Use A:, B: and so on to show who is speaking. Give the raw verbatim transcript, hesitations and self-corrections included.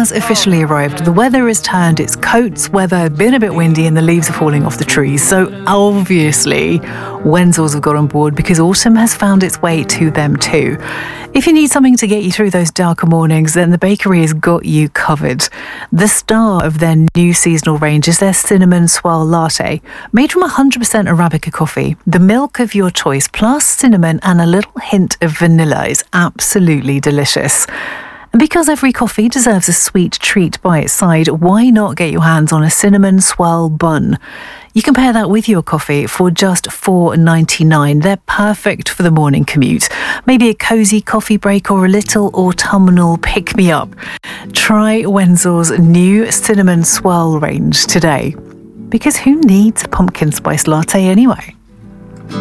A: has officially arrived. The weather has turned, it's coats weather, been a bit windy and the leaves are falling off the trees. So obviously, Wenzel's have got on board because autumn has found its way to them too. If you need something to get you through those darker mornings, then the bakery has got you covered. The star of their new seasonal range is their cinnamon swirl latte, made from one hundred percent Arabica coffee. The milk of your choice, plus cinnamon and a little hint of vanilla, is absolutely delicious. And because every coffee deserves a sweet treat by its side, why not get your hands on a cinnamon swirl bun? You can pair that with your coffee for just four dollars and ninety-nine cents. They're perfect for the morning commute. Maybe a cosy coffee break or a little autumnal pick-me-up. Try Wenzel's new cinnamon swirl range today. Because who needs a pumpkin spice latte anyway?